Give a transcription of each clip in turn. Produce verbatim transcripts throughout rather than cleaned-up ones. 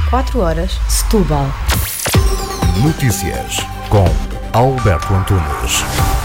quatro horas, Setúbal. Notícias com Alberto Antunes.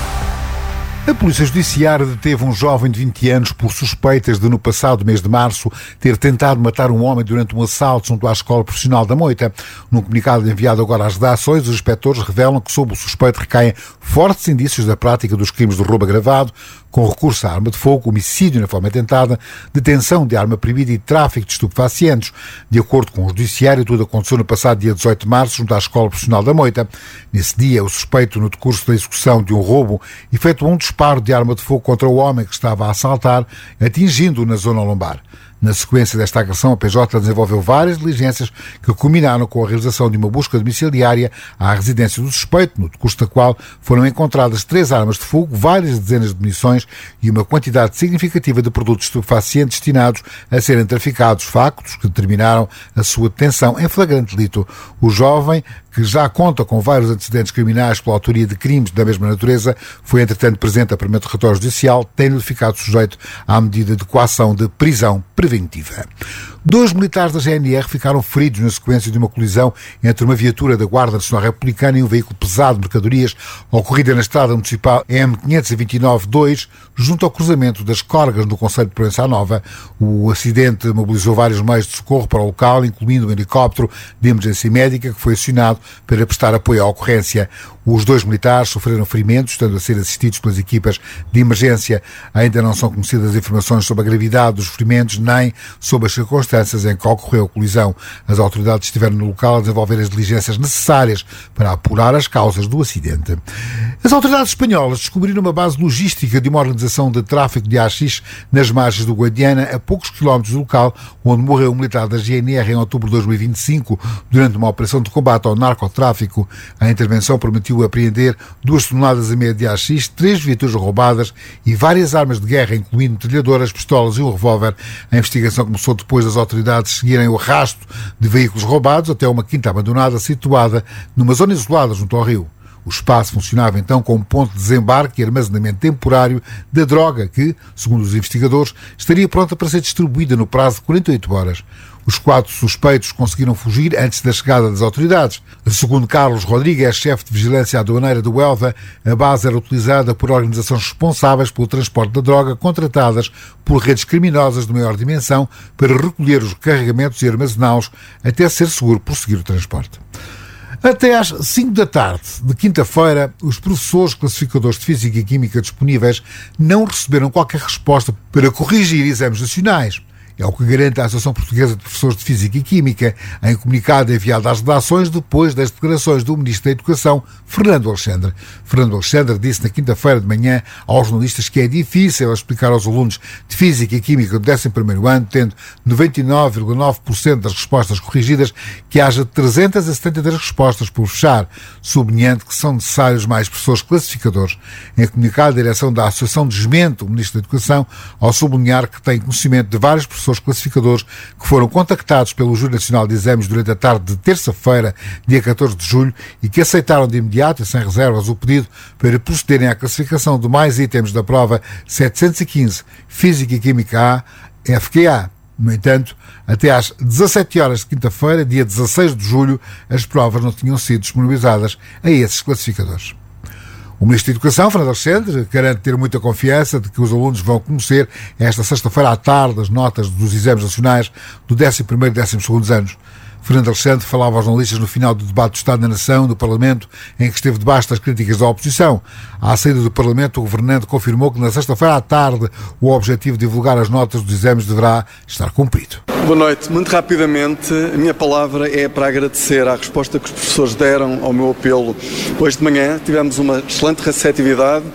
A Polícia Judiciária deteve um jovem de vinte anos por suspeitas de, no passado mês de março, ter tentado matar um homem durante um assalto junto à Escola Profissional da Moita. Num comunicado enviado agora às redações, os inspectores revelam que sobre o suspeito recaem fortes indícios da prática dos crimes de roubo agravado, com recurso à arma de fogo, homicídio na forma tentada, detenção de arma proibida e tráfico de estupefacientes. De acordo com o Judiciário, tudo aconteceu no passado dia dezoito de março, junto à Escola Profissional da Moita. Nesse dia, o suspeito, no decurso da execução de um roubo, efetuou um disparo de arma de fogo contra o homem que estava a assaltar, atingindo-o na zona lombar. Na sequência desta agressão, a P J desenvolveu várias diligências que culminaram com a realização de uma busca domiciliária à residência do suspeito, no decurso da qual foram encontradas três armas de fogo, várias dezenas de munições e uma quantidade significativa de produtos estupefacientes destinados a serem traficados, factos que determinaram a sua detenção em flagrante delito. O jovem, que já conta com vários antecedentes criminais pela autoria de crimes da mesma natureza, foi entretanto presente a primeiro território judicial, tendo ficado sujeito à medida de coação de prisão preventiva. Dois militares da G N R ficaram feridos na sequência de uma colisão entre uma viatura da Guarda Nacional Republicana e um veículo pesado de mercadorias ocorrida na estrada municipal M quinhentos e vinte e nove dois, junto ao cruzamento das Corgas, no concelho de Proença Nova. O acidente mobilizou vários meios de socorro para o local, incluindo um helicóptero de emergência médica que foi acionado para prestar apoio à ocorrência. Os dois militares sofreram ferimentos, estando a ser assistidos pelas equipas de emergência. Ainda não são conhecidas informações sobre a gravidade dos ferimentos, nem sobre as circunstâncias em que ocorreu a colisão. As autoridades estiveram no local a desenvolver as diligências necessárias para apurar as causas do acidente. As autoridades espanholas descobriram uma base logística de uma organização de tráfico de haxixe nas margens do Guadiana, a poucos quilómetros do local, onde morreu um militar da G N R em outubro de dois mil e vinte e cinco, durante uma operação de combate ao narcotráfico. A intervenção permitiu apreender duas toneladas e meia de haxixe, três viaturas roubadas e várias armas de guerra, incluindo metralhadoras, pistolas e um revólver. A investigação começou depois das autoridades seguirem o rastro de veículos roubados até uma quinta abandonada situada numa zona isolada junto ao rio. O espaço funcionava então como ponto de desembarque e armazenamento temporário da droga que, segundo os investigadores, estaria pronta para ser distribuída no prazo de quarenta e oito horas. Os quatro suspeitos conseguiram fugir antes da chegada das autoridades. Segundo Carlos Rodrigues, chefe de vigilância aduaneira do Huelva, a base era utilizada por organizações responsáveis pelo transporte da droga, contratadas por redes criminosas de maior dimensão para recolher os carregamentos e armazená-los até ser seguro prosseguir o transporte. Até às cinco da tarde de quinta-feira, os professores classificadores de Física e Química disponíveis não receberam qualquer resposta para corrigir exames nacionais. É o que garante a Associação Portuguesa de Professores de Física e Química, em comunicado enviado às redações depois das declarações do Ministro da Educação, Fernando Alexandre. Fernando Alexandre disse na quinta-feira de manhã aos jornalistas que é difícil explicar aos alunos de Física e Química do décimo primeiro ano, tendo noventa e nove vírgula nove por cento das respostas corrigidas, que haja trezentas e setenta e três respostas por fechar, sublinhando que são necessários mais professores classificadores. Em comunicado, a direção da Associação desmente o Ministro da Educação ao sublinhar que tem conhecimento de vários professores classificadores que foram contactados pelo Júri Nacional de Exames durante a tarde de terça-feira, dia catorze de julho, e que aceitaram de imediato e sem reservas o pedido para procederem à classificação de mais itens da prova setecentos e quinze Física e Química A, F Q A. No entanto, até às dezassete horas de quinta-feira, dia dezasseis de julho, as provas não tinham sido disponibilizadas a esses classificadores. O Ministro da Educação, Fernando Alexandre, garante ter muita confiança de que os alunos vão conhecer esta sexta-feira à tarde as notas dos exames nacionais do décimo primeiro e décimo segundo anos. Fernando Alexandre falava aos jornalistas no final do debate do Estado da Nação do Parlamento, em que esteve debaixo das críticas da oposição. À saída do Parlamento, o governante confirmou que na sexta-feira à tarde o objetivo de divulgar as notas dos exames deverá estar cumprido. Boa noite. Muito rapidamente, a minha palavra é para agradecer à resposta que os professores deram ao meu apelo. Hoje de manhã tivemos uma excelente receptividade,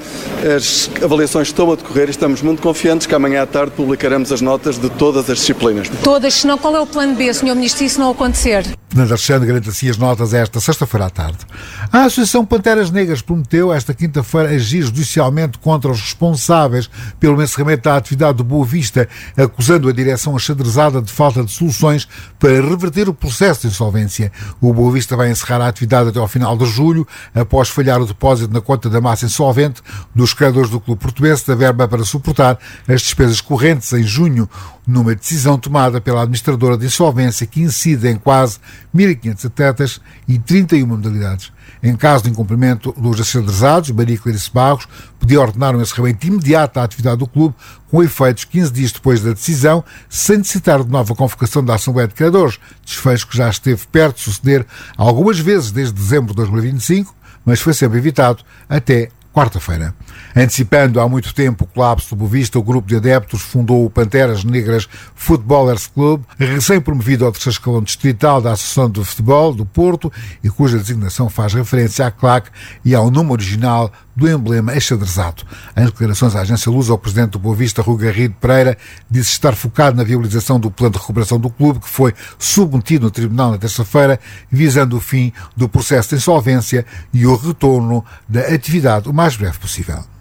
as avaliações estão a decorrer e estamos muito confiantes que amanhã à tarde publicaremos as notas de todas as disciplinas. Todas, senão qual é o plano B, senhor Ministro, se isso não acontecer? Fernando Alexandre garante assim as notas esta sexta-feira à tarde. A Associação Panteras Negras prometeu esta quinta-feira agir judicialmente contra os responsáveis pelo encerramento da atividade do Boa Vista, acusando a direção achadrezada de falta de soluções para reverter o processo de insolvência. O Boa Vista vai encerrar a atividade até ao final de julho, após falhar o depósito na conta da massa insolvente dos credores do Clube Portuense da verba para suportar as despesas correntes em junho, numa decisão tomada pela administradora de insolvência que incide em quase mil e quinhentos atletas e trinta e uma modalidades. Em caso de incumprimento dos acedrezados, Maria Clarice Barros podia ordenar um encerramento imediato à atividade do clube, com efeitos quinze dias depois da decisão, sem necessitar de nova convocação da Assembleia de Criadores, desfecho que já esteve perto de suceder algumas vezes desde dezembro de dois mil e vinte e cinco, mas foi sempre evitado até quarta-feira. Antecipando há muito tempo o colapso do Boavista, o grupo de adeptos fundou o Panteras Negras Footballers Club, recém-promovido ao terceiro escalão distrital da Associação de Futebol do Porto, e cuja designação faz referência à claque e ao nome original do emblema enxadrezado. Em declarações à agência Lusa, o presidente do Boavista, Rui Garrido Pereira, disse estar focado na viabilização do plano de recuperação do clube, que foi submetido no tribunal na terça-feira, visando o fim do processo de insolvência e o retorno da atividade o mais breve possível.